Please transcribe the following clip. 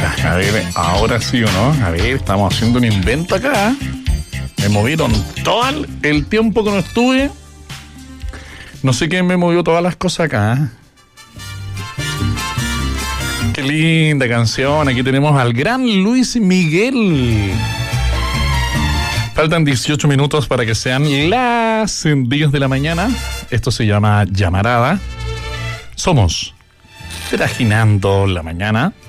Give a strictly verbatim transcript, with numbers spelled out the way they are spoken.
Ya, a ver, ahora sí o no. A ver, estamos haciendo un invento acá. Me movieron todo el, el tiempo que no estuve. No sé quién me movió todas las cosas acá. Qué linda canción. Aquí tenemos al gran Luis Miguel. Faltan dieciocho minutos para que sean las diez de la mañana. Esto se llama Llamarada. Somos Trajinando la Mañana.